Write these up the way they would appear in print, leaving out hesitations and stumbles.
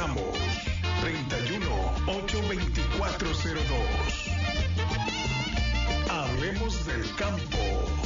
esperamos. 31-82402. Hablemos del campo.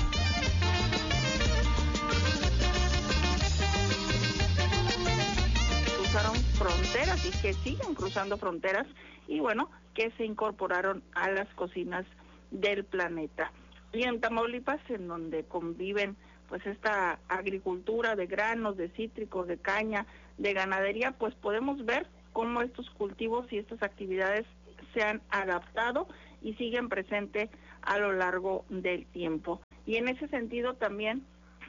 Cruzaron fronteras y que siguen cruzando fronteras y bueno, que se incorporaron a las cocinas del planeta. Y en Tamaulipas, en donde conviven pues esta agricultura de granos, de cítricos, de caña, de ganadería, pues podemos ver cómo estos cultivos y estas actividades se han adaptado y siguen presentes a lo largo del tiempo. Y en ese sentido también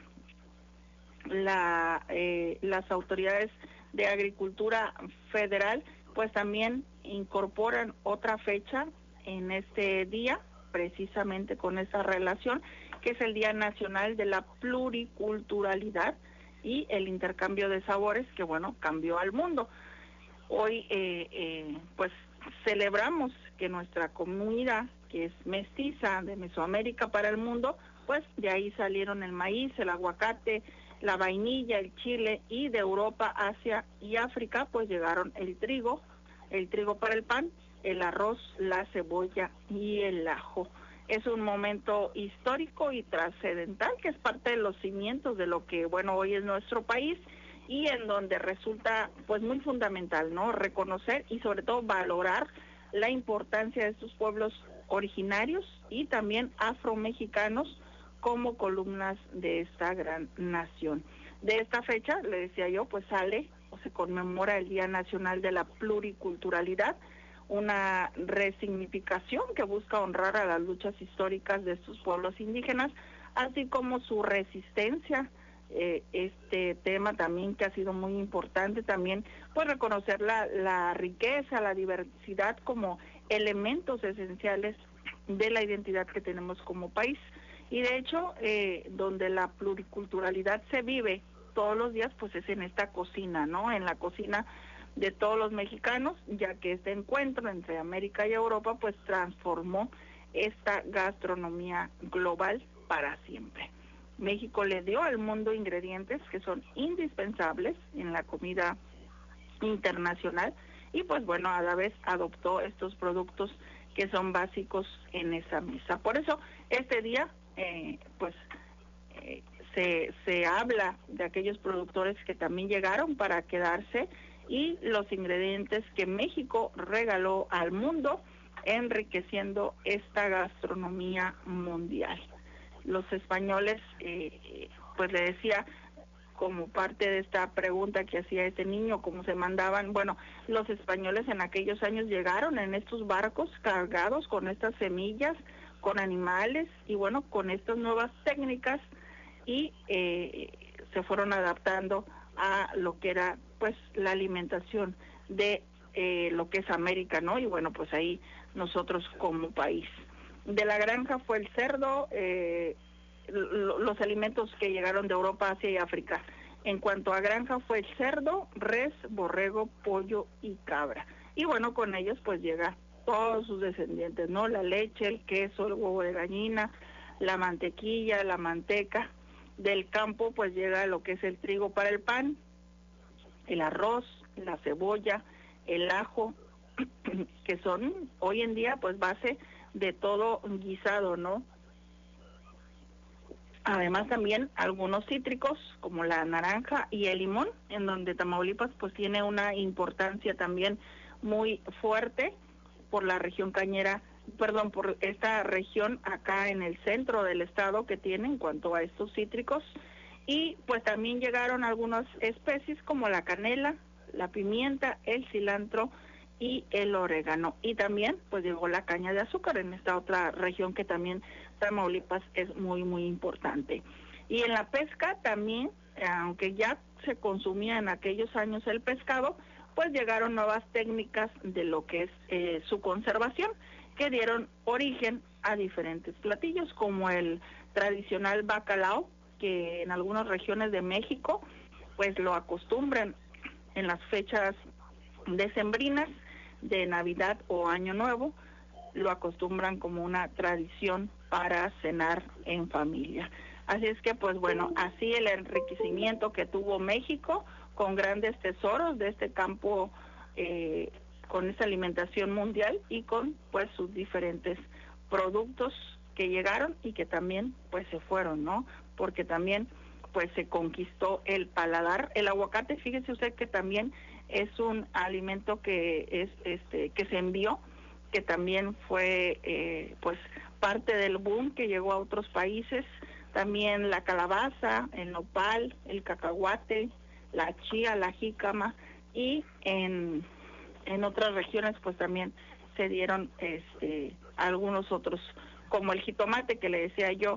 las autoridades de Agricultura Federal pues también incorporan otra fecha en este día, precisamente con esa relación, que es el Día Nacional de la Pluriculturalidad y el intercambio de sabores que, bueno, cambió al mundo. Hoy, pues, celebramos que nuestra comunidad, que es mestiza de Mesoamérica para el mundo, pues de ahí salieron el maíz, el aguacate, la vainilla, el chile, y de Europa, Asia y África, pues llegaron el trigo para el pan, el arroz, la cebolla y el ajo. Es un momento histórico y trascendental que es parte de los cimientos de lo que, bueno, hoy es nuestro país y en donde resulta pues muy fundamental, ¿no? Reconocer y sobre todo valorar la importancia de estos pueblos originarios y también afromexicanos como columnas de esta gran nación. De esta fecha, le decía yo, pues sale o se conmemora el Día Nacional de la Pluriculturalidad, una resignificación que busca honrar a las luchas históricas de estos pueblos indígenas, así como su resistencia, este tema también que ha sido muy importante, también pues reconocer la riqueza, la diversidad como elementos esenciales de la identidad que tenemos como país. Y de hecho, donde la pluriculturalidad se vive todos los días, pues es en esta cocina, ¿no? En la cocina de todos los mexicanos, ya que este encuentro entre América y Europa pues transformó esta gastronomía global para siempre. México le dio al mundo ingredientes que son indispensables en la comida internacional y pues bueno, a la vez adoptó estos productos que son básicos en esa mesa. Por eso este día se habla de aquellos productores que también llegaron para quedarse y los ingredientes que México regaló al mundo, enriqueciendo esta gastronomía mundial. Los españoles, pues le decía, como parte de esta pregunta que hacía este niño, cómo se mandaban, bueno, los españoles en aquellos años llegaron en estos barcos cargados con estas semillas, con animales y bueno, con estas nuevas técnicas y se fueron adaptando a lo que era pues la alimentación de lo que es América, ¿no? Y bueno, pues ahí nosotros como país. De la granja fue el cerdo, los alimentos que llegaron de Europa, Asia y África. En cuanto a granja fue el cerdo, res, borrego, pollo y cabra. Y bueno, con ellos pues llega todos sus descendientes, ¿no? La leche, el queso, el huevo de gallina, la mantequilla, la manteca. Del campo pues llega lo que es el trigo para el pan, el arroz, la cebolla, el ajo, que son hoy en día pues base de todo guisado, ¿no? Además también algunos cítricos como la naranja y el limón, en donde Tamaulipas pues tiene una importancia también muy fuerte por la región cañera, por esta región acá en el centro del estado que tiene en cuanto a estos cítricos. Y pues también llegaron algunas especies como la canela, la pimienta, el cilantro y el orégano. Y también pues llegó la caña de azúcar en esta otra región que también Tamaulipas es muy muy importante. Y en la pesca también, aunque ya se consumía en aquellos años el pescado, pues llegaron nuevas técnicas de lo que es su conservación, que dieron origen a diferentes platillos como el tradicional bacalao, que en algunas regiones de México pues lo acostumbran en las fechas decembrinas de Navidad o Año Nuevo, lo acostumbran como una tradición para cenar en familia. Así es que pues bueno, así el enriquecimiento que tuvo México con grandes tesoros de este campo con esa alimentación mundial y con pues sus diferentes productos que llegaron y que también pues se fueron, ¿no? Porque también pues se conquistó el paladar. El aguacate, fíjese usted que también es un alimento que es que se envió, que también fue pues parte del boom que llegó a otros países. También la calabaza, el nopal, el cacahuate, la chía, la jícama, y en otras regiones pues también se dieron algunos otros, como el jitomate, que le decía yo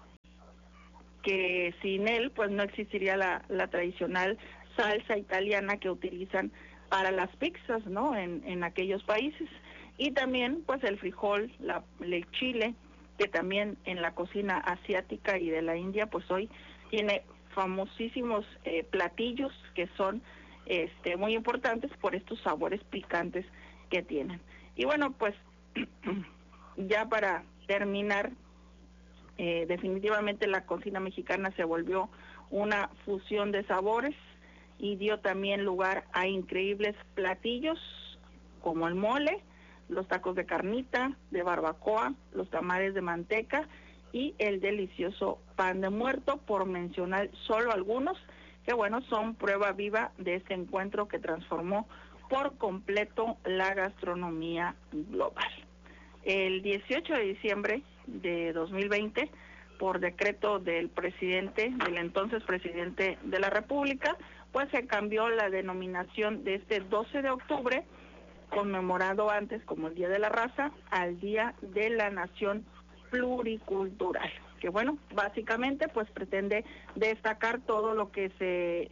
que sin él pues no existiría la tradicional salsa italiana que utilizan para las pizzas, ¿no? En aquellos países. Y también pues el frijol, el chile, que también en la cocina asiática y de la India pues hoy tiene famosísimos platillos que son muy importantes por estos sabores picantes que tienen. Y bueno, pues ya para terminar, definitivamente la cocina mexicana se volvió una fusión de sabores y dio también lugar a increíbles platillos como el mole, los tacos de carnita, de barbacoa, los tamales de manteca y el delicioso pan de muerto, por mencionar solo algunos, que bueno, son prueba viva de este encuentro que transformó por completo la gastronomía global. El 18 de diciembre de 2020, por decreto del entonces presidente de la República, pues se cambió la denominación de este 12 de octubre, conmemorado antes como el Día de la Raza, al Día de la Nación Pluricultural, que bueno, básicamente pues pretende destacar todo lo que se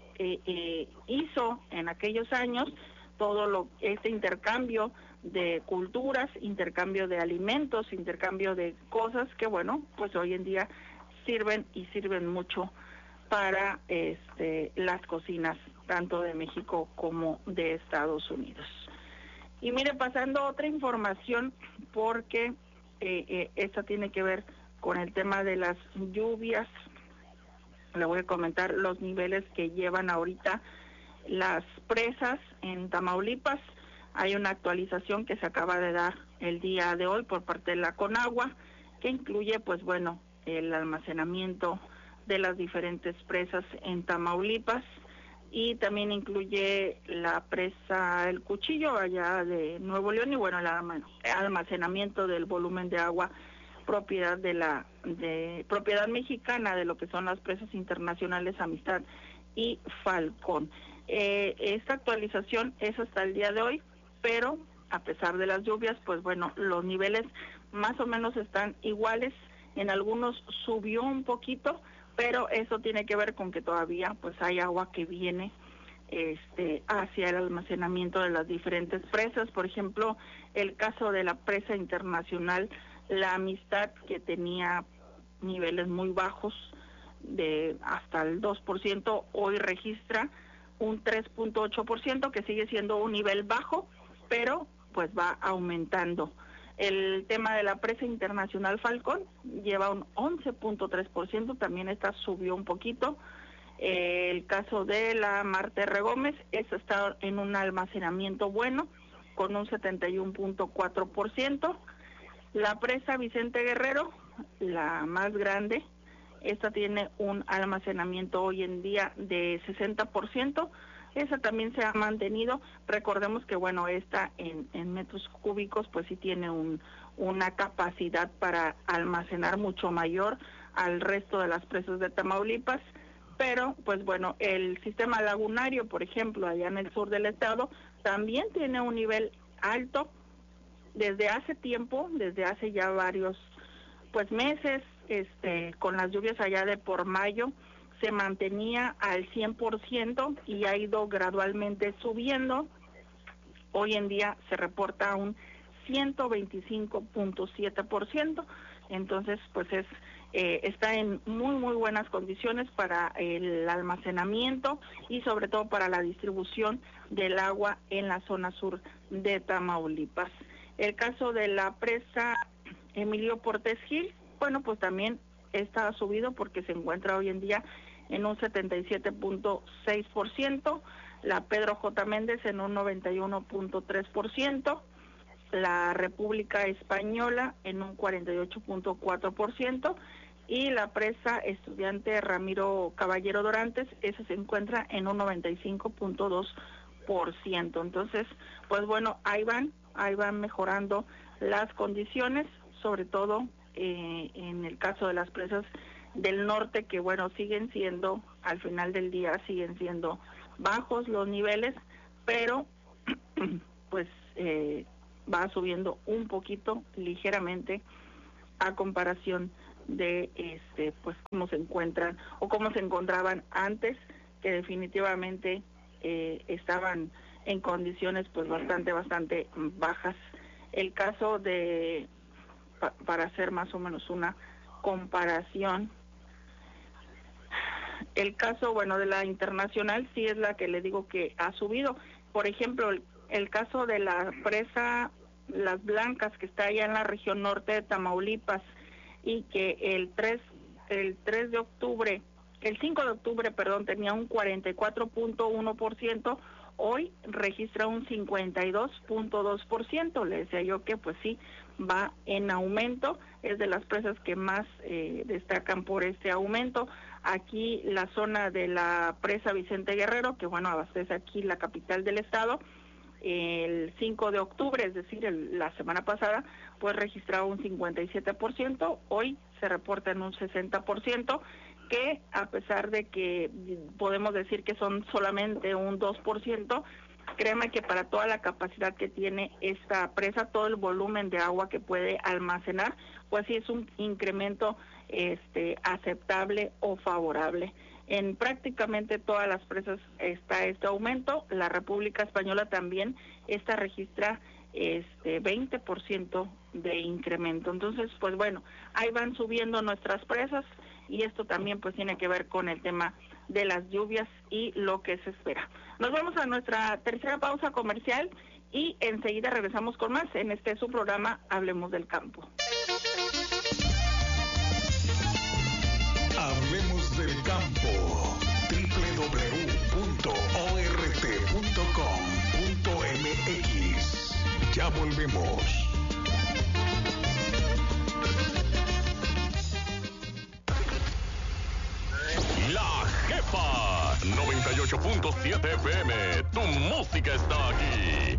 hizo en aquellos años, este intercambio de culturas, intercambio de alimentos, intercambio de cosas que bueno, pues hoy en día sirven mucho para las cocinas tanto de México como de Estados Unidos. Y mire, pasando a otra información, porque esta tiene que ver con el tema de las lluvias. Le voy a comentar los niveles que llevan ahorita las presas en Tamaulipas. Hay una actualización que se acaba de dar el día de hoy por parte de la Conagua, que incluye, pues bueno, el almacenamiento de las diferentes presas en Tamaulipas, y también incluye la presa El Cuchillo allá de Nuevo León, y bueno, el almacenamiento del volumen de agua propiedad propiedad mexicana de lo que son las presas internacionales Amistad y Falcón. Esta actualización es hasta el día de hoy, pero a pesar de las lluvias, pues bueno, los niveles más o menos están iguales. En algunos subió un poquito, pero eso tiene que ver con que todavía pues hay agua que viene hacia el almacenamiento de las diferentes presas. Por ejemplo, el caso de la presa internacional La Amistad, que tenía niveles muy bajos de hasta el 2%, hoy registra un 3.8%, que sigue siendo un nivel bajo, pero pues va aumentando. El tema de la presa internacional Falcón lleva un 11.3%, también esta subió un poquito. El caso de la Marte R. Gómez, esta está en un almacenamiento bueno, con un 71.4%. La presa Vicente Guerrero, la más grande, esta tiene un almacenamiento hoy en día de 60%. Esa también se ha mantenido. Recordemos que bueno, esta en metros cúbicos pues sí tiene una capacidad para almacenar mucho mayor al resto de las presas de Tamaulipas, pero pues bueno, el sistema lagunario, por ejemplo, allá en el sur del estado, también tiene un nivel alto desde hace tiempo, desde hace ya varios pues meses, con las lluvias allá de por mayo, se mantenía al 100% y ha ido gradualmente subiendo. Hoy en día se reporta un 125.7%, entonces pues está en muy buenas condiciones para el almacenamiento y sobre todo para la distribución del agua en la zona sur de Tamaulipas. El caso de la presa Emilio Portes Gil, bueno, pues también está subido porque se encuentra hoy en día en un 77.6%. la Pedro J. Méndez en un 91.3%, la República Española en un 48.4%, y la presa Estudiante Ramiro Caballero Dorantes, esa se encuentra en un 95.2%. Entonces, pues bueno, ahí van mejorando las condiciones, sobre todo en el caso de las presas del norte, que bueno, siguen siendo, al final del día, siguen siendo bajos los niveles, pero pues va subiendo un poquito, ligeramente, a comparación de pues cómo se encuentran o cómo se encontraban antes, que definitivamente estaban en condiciones pues bastante bajas. El caso de, para hacer más o menos una comparación, el caso, bueno, de la internacional sí es la que le digo que ha subido. Por ejemplo, el caso de la presa Las Blancas, que está allá en la región norte de Tamaulipas, y que el 5 de octubre, perdón, tenía un 44.1%, hoy registra un 52.2%. Le decía yo que pues sí, va en aumento, es de las presas que más destacan por este aumento. Aquí la zona de la presa Vicente Guerrero, que bueno, abastece aquí la capital del estado, el 5 de octubre, es decir, la semana pasada, pues registraba un 57%, hoy se reporta en un 60%, que a pesar de que podemos decir que son solamente un 2%, créeme que para toda la capacidad que tiene esta presa, todo el volumen de agua que puede almacenar, pues sí es un incremento aceptable o favorable. En prácticamente todas las presas está este aumento. La República Española también, esta registra 20% de incremento. Entonces, pues bueno, ahí van subiendo nuestras presas, y esto también pues tiene que ver con el tema de las lluvias y lo que se espera. Nos vamos a nuestra tercera pausa comercial y enseguida regresamos con más en su programa Hablemos del Campo. Hablemos del Campo. www.ort.com.mx. Ya volvemos. La Jefa 98.7 FM. Tu música está aquí.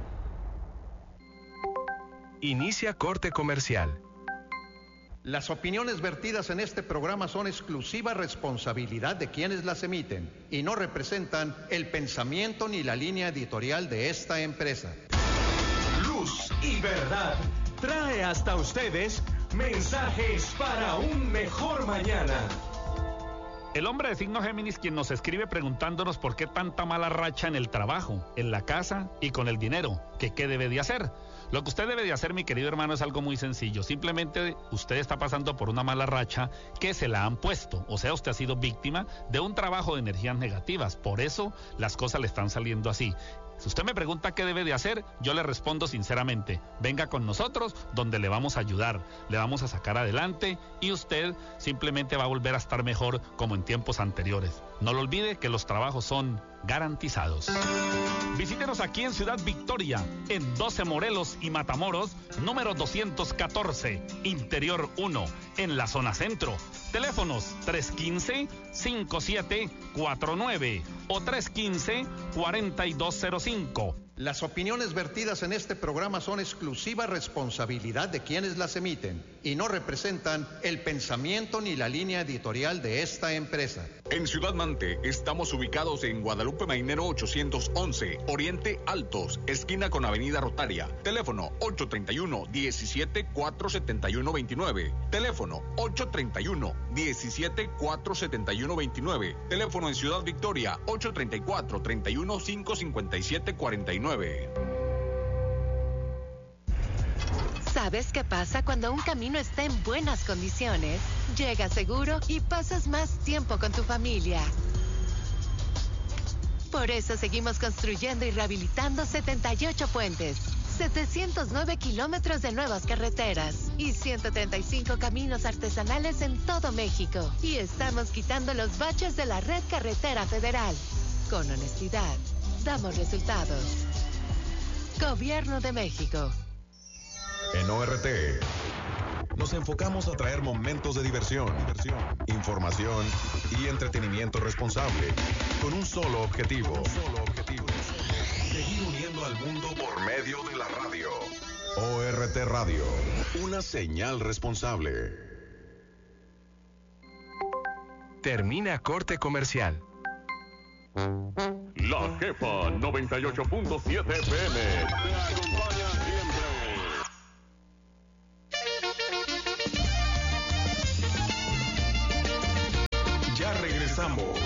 Inicia corte comercial. Las opiniones vertidas en este programa son exclusiva responsabilidad de quienes las emiten y no representan el pensamiento ni la línea editorial de esta empresa. Luz y verdad trae hasta ustedes mensajes para un mejor mañana. El hombre de signo Géminis, quien nos escribe preguntándonos por qué tanta mala racha en el trabajo, en la casa y con el dinero, que qué debe de hacer. Lo que usted debe de hacer, mi querido hermano, es algo muy sencillo. Simplemente usted está pasando por una mala racha que se la han puesto. O sea, usted ha sido víctima de un trabajo de energías negativas. Por eso las cosas le están saliendo así. Si usted me pregunta qué debe de hacer, yo le respondo sinceramente. Venga con nosotros, donde le vamos a ayudar, le vamos a sacar adelante y usted simplemente va a volver a estar mejor como en tiempos anteriores. No lo olvide que los trabajos son garantizados. Visítenos aquí en Ciudad Victoria, en 12 Morelos y Matamoros, número 214, Interior 1, en la zona centro. Teléfonos 315-5749 o 315-4205. Las opiniones vertidas en este programa son exclusiva responsabilidad de quienes las emiten y no representan el pensamiento ni la línea editorial de esta empresa. En Ciudad Mante estamos ubicados en Guadalupe Mainero 811, Oriente Altos, esquina con Avenida Rotaria. Teléfono 831-17-471-29. Teléfono 831-17-471-29. Teléfono en Ciudad Victoria 834-31-557-49. ¿Sabes qué pasa cuando un camino está en buenas condiciones? Llegas seguro y pasas más tiempo con tu familia. Por eso seguimos construyendo y rehabilitando 78 puentes, 709 kilómetros de nuevas carreteras y 135 caminos artesanales en todo México. Y estamos quitando los baches de la red carretera federal. Con honestidad, damos resultados. Gobierno de México. En ORT nos enfocamos a traer momentos de diversión, información y entretenimiento responsable, con un solo objetivo. Seguir uniendo al mundo por medio de la radio. ORT Radio, una señal responsable. Termina corte comercial. La Jefa 98.7 FM te acompaña siempre. Ya regresamos